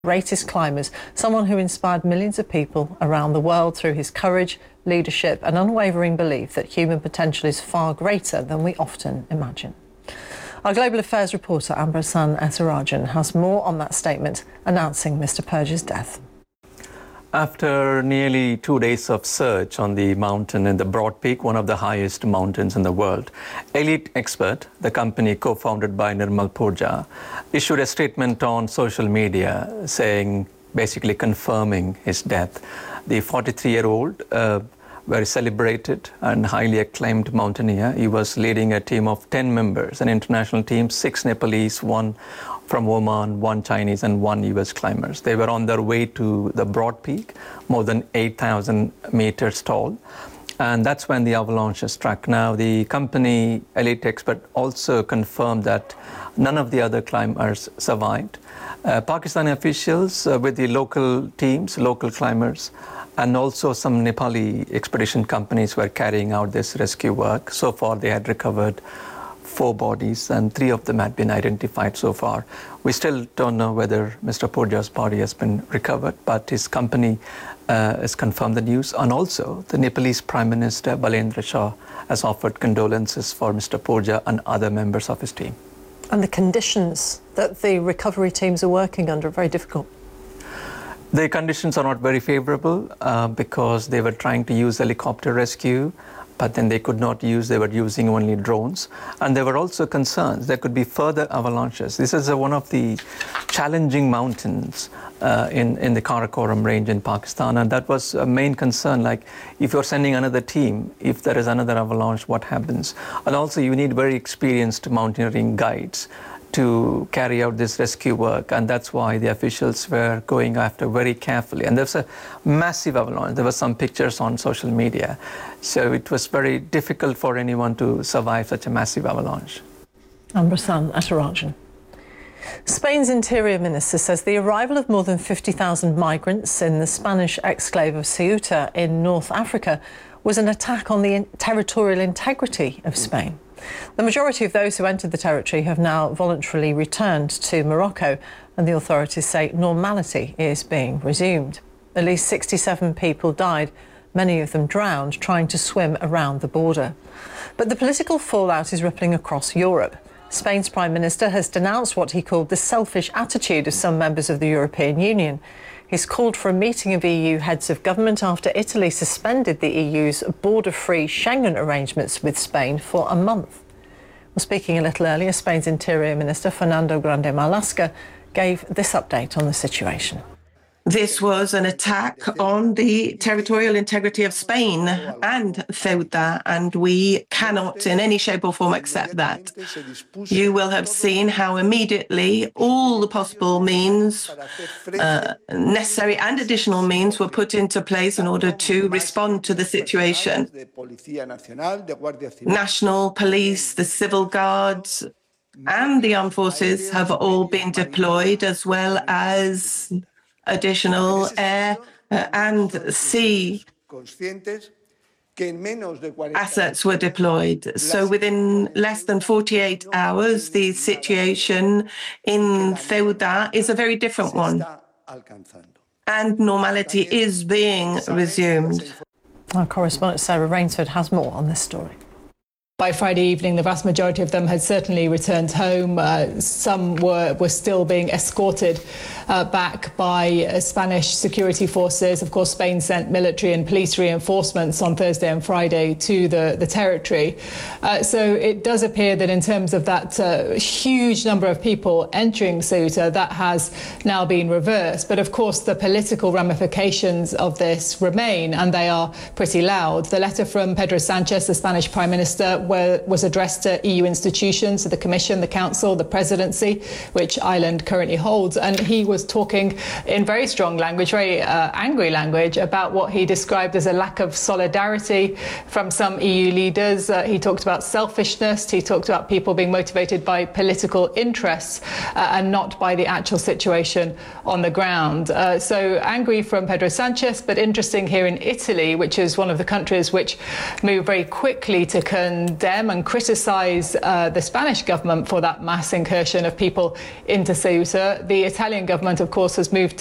greatest climbers, someone who inspired millions of people around the world through his courage, leadership and unwavering belief that human potential is far greater than we often imagine. Our Global Affairs reporter Amber Hassan Essarajan has more on that statement announcing Mr. Purje's death. After nearly 2 days of search on the mountain in the Broad Peak, one of the highest mountains in the world, Elite Expert, the company co-founded by Nirmal Purja, issued a statement on social media saying, basically confirming his death. The 43-year-old, very celebrated and highly acclaimed mountaineer. He was leading a team of 10 members, an international team, 6 Nepalese, 1 from Oman, 1 Chinese and 1 US climbers. They were on their way to the Broad Peak, more than 8,000 meters tall. And that's when the avalanche struck. Now, the company Elite Expert also confirmed that none of the other climbers survived. Pakistani officials with the local teams, local climbers, and also some Nepali expedition companies were carrying out this rescue work. So far, they had recovered 4 bodies, and 3 of them had been identified so far. We still don't know whether Mr. Purja's body has been recovered, but his company has confirmed the news. And also, the Nepalese Prime Minister, Balendra Shah, has offered condolences for Mr. Purja and other members of his team. And the conditions that the recovery teams are working under are very difficult. The conditions are not very favorable because they were trying to use helicopter rescue, but then they could not use, they were using only drones. And there were also concerns there could be further avalanches. This is one of the challenging mountains in the Karakoram range in Pakistan. And that was a main concern, like if you're sending another team, if there is another avalanche, what happens? And also you need very experienced mountaineering guides to carry out this rescue work, and that's why the officials were going after very carefully. And there's a massive avalanche. There were some pictures on social media. So it was very difficult for anyone to survive such a massive avalanche. Amber Hassan Essarajan. Spain's Interior Minister says the arrival of more than 50,000 migrants in the Spanish exclave of Ceuta in North Africa was an attack on the territorial integrity of Spain. The majority of those who entered the territory have now voluntarily returned to Morocco, and the authorities say normality is being resumed. At least 67 people died, many of them drowned, trying to swim around the border. But the political fallout is rippling across Europe. Spain's Prime Minister has denounced what he called the selfish attitude of some members of the European Union. He's called for a meeting of EU heads of government after Italy suspended the EU's border-free Schengen arrangements with Spain for a month. Well, speaking a little earlier, Spain's Interior Minister Fernando Grande Marlaska gave this update on the situation. This was an attack on the territorial integrity of Spain and Ceuta, and we cannot in any shape or form accept that. You will have seen how immediately all the possible means, necessary and additional means, were put into place in order to respond to the situation. National police, the civil guards, and the armed forces have all been deployed, as well as additional air and sea assets were deployed. So within less than 48 hours, the situation in Ceuta is a very different one, and normality is being resumed. Our correspondent Sarah Rainsford has more on this story. By Friday evening, the vast majority of them had certainly returned home. Some were still being escorted back by Spanish security forces. Of course, Spain sent military and police reinforcements on Thursday and Friday to the territory. So it does appear that in terms of that huge number of people entering Ceuta, that has now been reversed. But of course, the political ramifications of this remain, and they are pretty loud. The letter from Pedro Sanchez, the Spanish Prime Minister, was addressed to EU institutions, to the Commission, the Council, the Presidency, which Ireland currently holds. And he was talking in very strong language, very angry language, about what he described as a lack of solidarity from some EU leaders. He talked about selfishness. He talked about people being motivated by political interests and not by the actual situation on the ground. So angry from Pedro Sanchez, but interesting here in Italy, which is one of the countries which moved very quickly to condemn and criticize the Spanish government for that mass incursion of people into Ceuta. The Italian government of course, has moved